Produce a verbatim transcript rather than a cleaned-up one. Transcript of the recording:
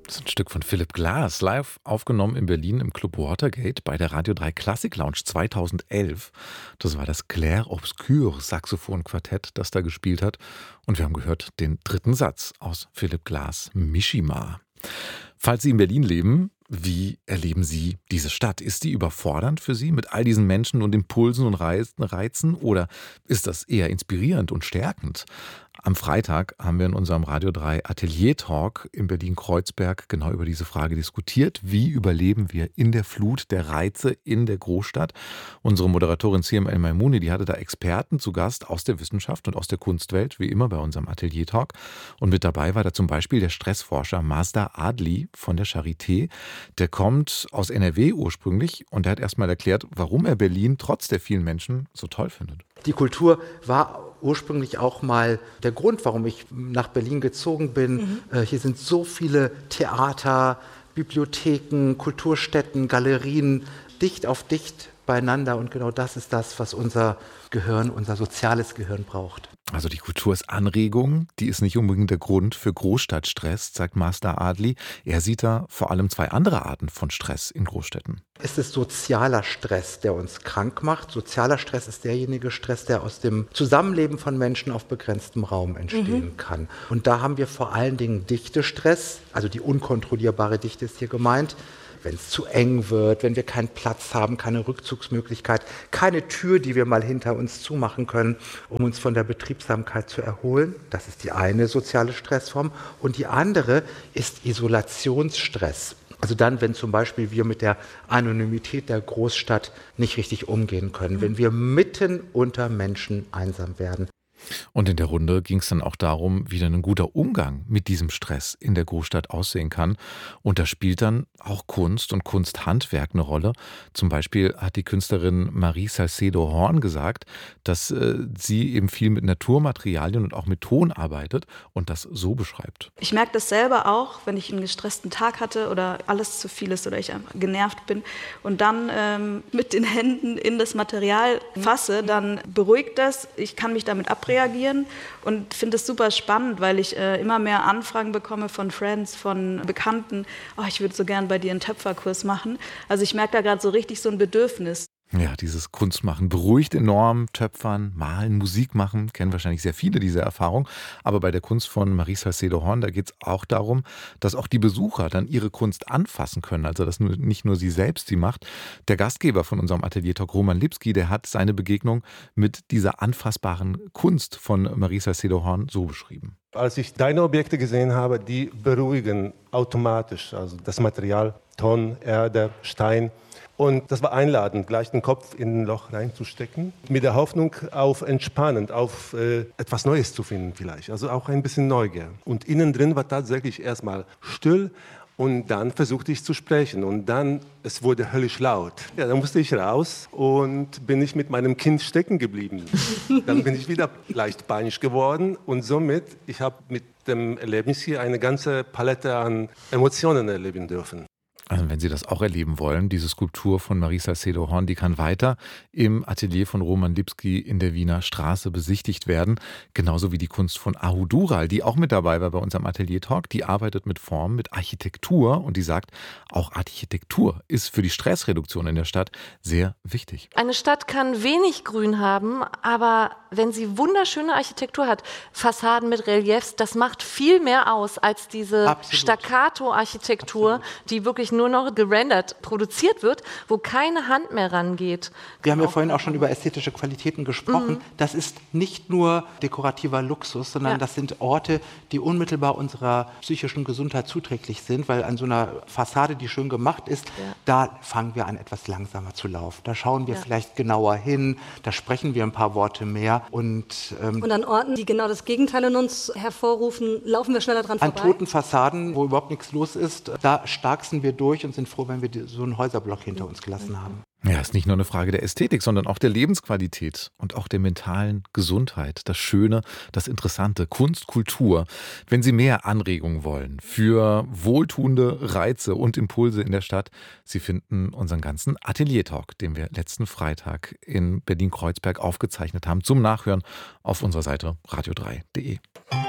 Das ist ein Stück von Philipp Glass, live aufgenommen in Berlin im Club Watergate bei der Radio drei Klassik Lounge zweitausendelf. Das war das Clair Obscur Saxophonquartett, das da gespielt hat. Und wir haben gehört den dritten Satz aus Philipp Glass' Mishima. Falls Sie in Berlin leben, wie erleben Sie diese Stadt? Ist die überfordernd für Sie mit all diesen Menschen und Impulsen und Reizen? Oder ist das eher inspirierend und stärkend? Am Freitag haben wir in unserem Radio drei Atelier-Talk in Berlin-Kreuzberg genau über diese Frage diskutiert. Wie überleben wir in der Flut der Reize in der Großstadt? Unsere Moderatorin Siem El-Maimouni, die hatte da Experten zu Gast aus der Wissenschaft und aus der Kunstwelt, wie immer bei unserem Atelier-Talk. Und mit dabei war da zum Beispiel der Stressforscher Mazda Adli von der Charité. Der kommt aus N R W ursprünglich und der hat erstmal erklärt, warum er Berlin trotz der vielen Menschen so toll findet. Die Kultur war ursprünglich auch mal der Grund, warum ich nach Berlin gezogen bin. Mhm. Äh, hier sind so viele Theater, Bibliotheken, Kulturstätten, Galerien, dicht auf dicht beieinander. Und genau das ist das, was unser Gehirn, unser soziales Gehirn braucht. Also die Kultur ist Anregung, die ist nicht unbedingt der Grund für Großstadtstress, sagt Mazda Adli. Er sieht da vor allem zwei andere Arten von Stress in Großstädten. Es ist sozialer Stress, der uns krank macht. Sozialer Stress ist derjenige Stress, der aus dem Zusammenleben von Menschen auf begrenztem Raum entstehen mhm. kann. Und da haben wir vor allen Dingen Dichtestress, also die unkontrollierbare Dichte ist hier gemeint. Wenn es zu eng wird, wenn wir keinen Platz haben, keine Rückzugsmöglichkeit, keine Tür, die wir mal hinter uns zumachen können, um uns von der Betriebsamkeit zu erholen. Das ist die eine soziale Stressform. Und die andere ist Isolationsstress. Also dann, wenn zum Beispiel wir mit der Anonymität der Großstadt nicht richtig umgehen können, wenn wir mitten unter Menschen einsam werden. Und in der Runde ging es dann auch darum, wie dann ein guter Umgang mit diesem Stress in der Großstadt aussehen kann. Und da spielt dann auch Kunst und Kunsthandwerk eine Rolle. Zum Beispiel hat die Künstlerin Marie Salcedo Horn gesagt, dass äh, sie eben viel mit Naturmaterialien und auch mit Ton arbeitet und das so beschreibt. Ich merke das selber auch, wenn ich einen gestressten Tag hatte oder alles zu viel ist oder ich einfach genervt bin und dann ähm, mit den Händen in das Material fasse, dann beruhigt das. Ich kann mich damit abreagieren und finde es super spannend, weil ich äh, immer mehr Anfragen bekomme von Friends, von Bekannten. Oh, ich würde so gern bei dir einen Töpferkurs machen. Also ich merke da gerade so richtig so ein Bedürfnis. Ja, dieses Kunstmachen beruhigt enorm. Töpfern, malen, Musik machen, kennen wahrscheinlich sehr viele diese Erfahrung. Aber bei der Kunst von Marie Salcedo Horn, da geht es auch darum, dass auch die Besucher dann ihre Kunst anfassen können. Also dass nur, nicht nur sie selbst sie macht. Der Gastgeber von unserem Atelier-Talk, Roman Lipski, der hat seine Begegnung mit dieser anfassbaren Kunst von Marie Salcedo Horn so beschrieben. Als ich deine Objekte gesehen habe, die beruhigen automatisch. Also das Material, Ton, Erde, Stein. Und das war einladend, gleich den Kopf in ein Loch reinzustecken, mit der Hoffnung auf Entspannen, auf äh, etwas Neues zu finden vielleicht, also auch ein bisschen Neugier. Und innen drin war tatsächlich erstmal still und dann versuchte ich zu sprechen und dann, es wurde höllisch laut. Ja, dann musste ich raus und bin ich mit meinem Kind stecken geblieben. Dann bin ich wieder leicht panisch geworden und somit, ich habe mit dem Erlebnis hier eine ganze Palette an Emotionen erleben dürfen. Also wenn Sie das auch erleben wollen, diese Skulptur von Marie Salcedo Horn, die kann weiter im Atelier von Roman Lipski in der Wiener Straße besichtigt werden. Genauso wie die Kunst von Ahu Dural, die auch mit dabei war bei unserem Atelier-Talk. Die arbeitet mit Form, mit Architektur und die sagt, auch Architektur ist für die Stressreduktion in der Stadt sehr wichtig. Eine Stadt kann wenig Grün haben, aber wenn sie wunderschöne Architektur hat, Fassaden mit Reliefs, das macht viel mehr aus als diese Absolut. Staccato-Architektur, Absolut. Die wirklich nur noch gerendert produziert wird, wo keine Hand mehr rangeht. Wir haben ja vorhin auch schon über ästhetische Qualitäten gesprochen. Mhm. Das ist nicht nur dekorativer Luxus, sondern ja. das sind Orte, die unmittelbar unserer psychischen Gesundheit zuträglich sind, weil an so einer Fassade, die schön gemacht ist, ja. da fangen wir an, etwas langsamer zu laufen. Da schauen wir ja. vielleicht genauer hin, da sprechen wir ein paar Worte mehr. Und, ähm, und an Orten, die genau das Gegenteil in uns hervorrufen, laufen wir schneller dran vorbei? An toten Fassaden, wo überhaupt nichts los ist, da starksen wir durch und sind froh, wenn wir so einen Häuserblock hinter uns gelassen haben. Ja, ist nicht nur eine Frage der Ästhetik, sondern auch der Lebensqualität und auch der mentalen Gesundheit. Das Schöne, das Interessante, Kunst, Kultur. Wenn Sie mehr Anregungen wollen für wohltuende Reize und Impulse in der Stadt, Sie finden unseren ganzen Atelier-Talk, den wir letzten Freitag in Berlin-Kreuzberg aufgezeichnet haben, zum Nachhören auf unserer Seite radio drei punkt de.